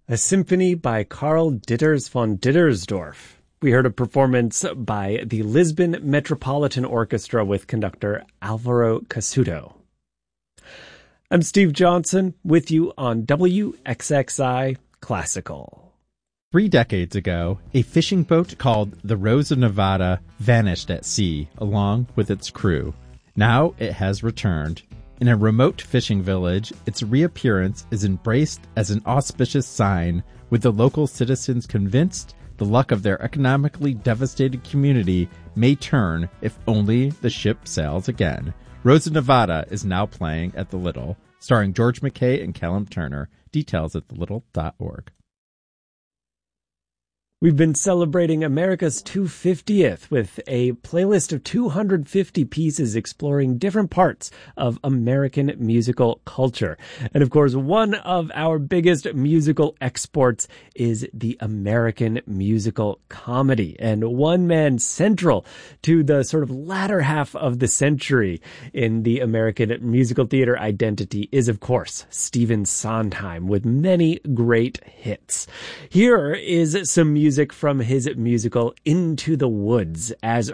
A symphony by Karl Ditters von Dittersdorf. We heard a performance by the Lisbon Metropolitan Orchestra with conductor Alvaro Cassuto. I'm Steve Johnson with you on WXXI Classical. 3 decades ago, a fishing boat called the Rose of Nevada vanished at sea along with its crew. Now it has returned. In a remote fishing village, its reappearance is embraced as an auspicious sign, with the local citizens convinced the luck of their economically devastated community may turn if only the ship sails again. Rose of Nevada is now playing at the Little, starring George McKay and Callum Turner. Details at thelittle.org. We've been celebrating America's 250th with a playlist of 250 pieces exploring different parts of American musical culture. And of course, one of our biggest musical exports is the American musical comedy. And one man central to the sort of latter half of the century in the American musical theater identity is, of course, Stephen Sondheim, with many great hits. Here is some music from his musical Into the Woods, as